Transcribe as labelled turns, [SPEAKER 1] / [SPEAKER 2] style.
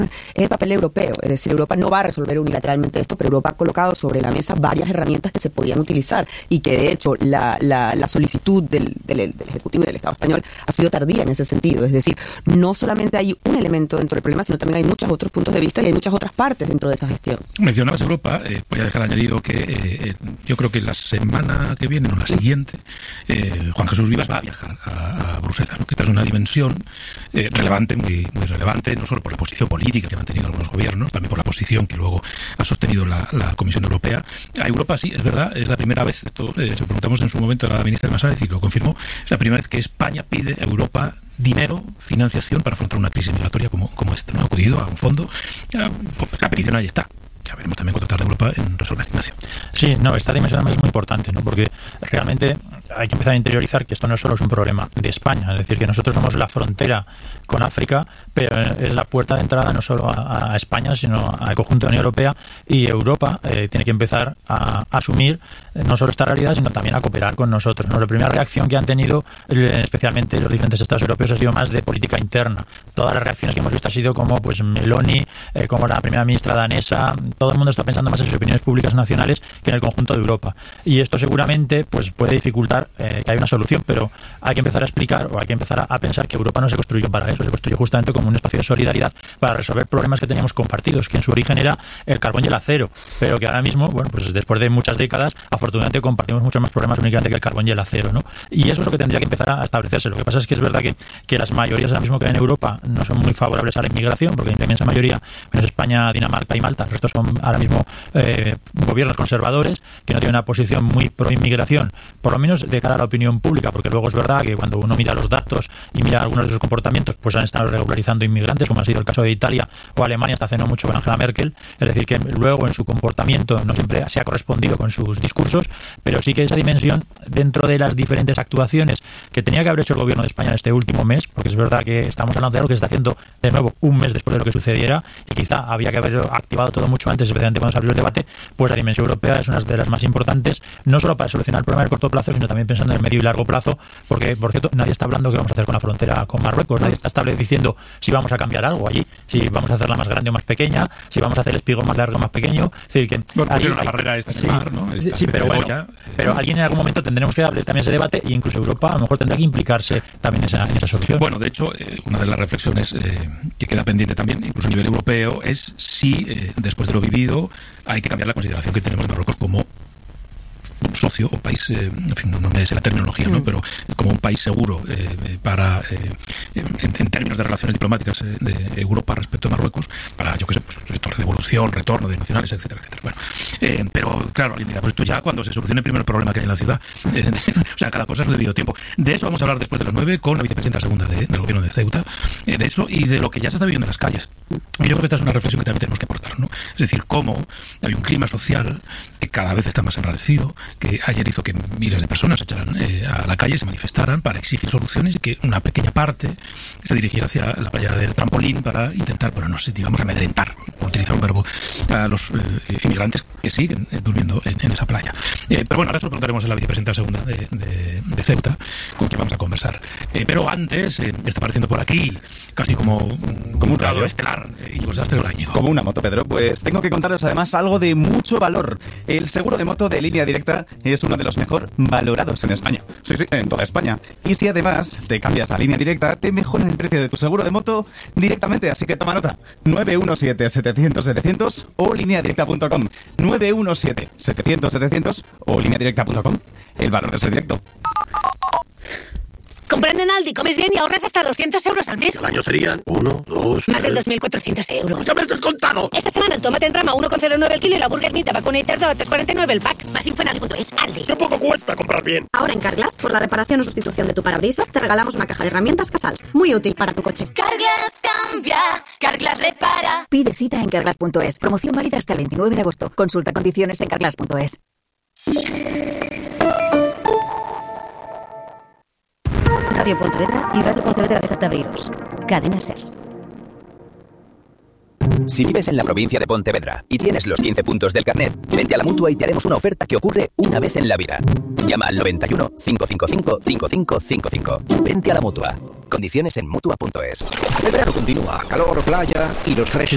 [SPEAKER 1] es el papel europeo. Es decir, Europa no va a resolver unilateralmente esto, pero Europa ha colocado sobre la mesa varias herramientas que se podían utilizar y que, de hecho, la solicitud del Ejecutivo y del Estado español ha sido tardía en ese sentido. Es decir, no solamente hay un elemento dentro del problema, sino también hay muchos otros puntos de vista y hay muchas otras partes dentro de esa gestión.
[SPEAKER 2] Mencionabas Europa, voy a dejar añadido que yo creo que la semana que viene, o la siguiente, Juan Jesús Vivas va a viajar a Bruselas, ¿no? Que esta es una dimensión relevante, muy relevante, no solo por la posición política que han tenido algunos gobiernos, también por la posición que luego ha sostenido la Comisión Europea. A Europa, sí, es verdad, es la primera vez, esto se preguntamos en su momento a la ministra Masáez y lo confirmó, es la primera vez que España pide a Europa dinero, financiación para afrontar una crisis migratoria como esta, ¿no? Ha acudido a un fondo, la petición ahí está. Ya veremos también cuánto tarda Europa en resolver, Ignacio.
[SPEAKER 3] Sí, no, esta dimensión además es muy importante, ¿no? Porque realmente hay que empezar a interiorizar que esto no solo es un problema de España, es decir, que nosotros somos la frontera con África, pero es la puerta de entrada no solo a España, sino al conjunto de la Unión Europea, y Europa tiene que empezar a asumir no solo esta realidad, sino también a cooperar con nosotros, ¿no? La primera reacción que han tenido, especialmente los diferentes estados europeos, ha sido más de política interna. Todas las reacciones que hemos visto ha sido como pues Meloni, como la primera ministra danesa. Todo el mundo está pensando más en sus opiniones públicas nacionales que en el conjunto de Europa. Y esto seguramente pues puede dificultar que haya una solución, pero hay que empezar a explicar o hay que empezar a pensar que Europa no se construyó para eso, se construyó justamente como un espacio de solidaridad para resolver problemas que teníamos compartidos, que en su origen era el carbón y el acero, pero que ahora mismo, bueno, pues después de muchas décadas, afortunadamente compartimos muchos más problemas únicamente que el carbón y el acero, ¿no? Y eso es lo que tendría que empezar a establecerse. Lo que pasa es que es verdad que las mayorías ahora mismo que hay en Europa no son muy favorables a la inmigración, porque la inmensa mayoría, menos España, Dinamarca y Malta, el resto son ahora mismo gobiernos conservadores que no tienen una posición muy pro inmigración, por lo menos de cara a la opinión pública, porque luego es verdad que cuando uno mira los datos y mira algunos de sus comportamientos, pues han estado regularizando inmigrantes, como ha sido el caso de Italia o Alemania hasta hace no mucho con Angela Merkel. Es decir, que luego en su comportamiento no siempre se ha correspondido con sus discursos, pero sí que esa dimensión dentro de las diferentes actuaciones que tenía que haber hecho el gobierno de España en este último mes, porque es verdad que estamos hablando de algo que se está haciendo de nuevo un mes después de lo que sucediera y quizá había que haber activado todo mucho antes, especialmente cuando se abrió el debate, pues la dimensión europea es una de las más importantes, no solo para solucionar el problema del corto plazo, sino también pensando en el medio y largo plazo, porque, por cierto, nadie está hablando qué vamos a hacer con la frontera con Marruecos, nadie está diciendo si vamos a cambiar algo allí, si vamos a hacerla más grande o más pequeña, si vamos a hacer el espigón más largo o más pequeño. Es decir, que
[SPEAKER 2] bueno, hay una barrera esta en el mar, ¿no?
[SPEAKER 3] Sí, pero bueno, pero alguien en algún momento tendremos que abrir también ese debate e incluso Europa a lo mejor tendrá que implicarse también en esa solución.
[SPEAKER 2] Bueno, de hecho, una de las reflexiones que queda pendiente también, incluso a nivel europeo, es si después de lo vivido hay que cambiar la consideración que tenemos de Marruecos como un socio o país, en fin, no me sé la terminología, ¿no? Pero como un país seguro para en términos de relaciones diplomáticas de Europa respecto a Marruecos, para, yo qué sé, pues devolución, retorno de nacionales, etcétera, etcétera. Bueno, pero claro, alguien dirá, pues esto ya cuando se solucione el primer problema que hay en la ciudad, o sea, cada cosa es su debido tiempo. De eso vamos a hablar después de las 9 con la vicepresidenta segunda del gobierno de Ceuta, de eso y de lo que ya se está viviendo en las calles. Y yo creo que esta es una reflexión que también tenemos que aportar, ¿no? Es decir, cómo hay un clima social que cada vez está más enrarecido, que ayer hizo que miles de personas se echaran a la calle, se manifestaran para exigir soluciones y que una pequeña parte se dirigiera hacia la playa del Trampolín para intentar, bueno, no sé, digamos, amedrentar, utilizar un verbo, a los inmigrantes que siguen durmiendo en esa playa. Pero bueno, ahora se lo preguntaremos a la vicepresidenta segunda de Ceuta, con quien vamos a conversar. Pero antes, está apareciendo por aquí, casi como un rayo estelar, Íñigo Sastre Oraño.
[SPEAKER 4] Como una moto, Pedro. Pues tengo que contaros además algo de mucho valor. El seguro de moto de Línea Directa es uno de los mejor valorados en España. Sí, en toda España. Y si además te cambias a Línea Directa, te mejoran el precio de tu seguro de moto directamente. Así que toma nota. 917-700-700 o lineadirecta.com. 917-700-700 o lineadirecta.com. El valor de ser directo.
[SPEAKER 5] Comprando en Aldi comes bien y ahorras hasta 200 euros al mes.
[SPEAKER 6] El año serían 1, 2...
[SPEAKER 5] Más de 2.400 euros.
[SPEAKER 6] ¡Ya me has descontado!
[SPEAKER 5] Esta semana el tomate en rama 1,09 el kilo y la burger meat de vacuna y cerdo a 3,49 el pack. Más info en Aldi.es. Aldi.
[SPEAKER 6] ¡Qué poco cuesta comprar bien!
[SPEAKER 7] Ahora en Carglass, por la reparación o sustitución de tu parabrisas, te regalamos una caja de herramientas Casals. Muy útil para tu coche.
[SPEAKER 5] Carglass cambia. Carglass repara.
[SPEAKER 7] Pide cita en Carglass.es. Promoción válida hasta el 29 de agosto. Consulta condiciones en Carglass.es. Radio Pontevedra y Radio Pontevedra de Zartabeiros. Cadena SER.
[SPEAKER 8] Si vives en la provincia de Pontevedra y tienes los 15 puntos del carnet, vente a la Mutua y te haremos una oferta que ocurre una vez en la vida. Llama al 91 555 5555. Vente a la Mutua. Condiciones en Mutua.es.
[SPEAKER 9] El verano continúa, calor, playa y los fresh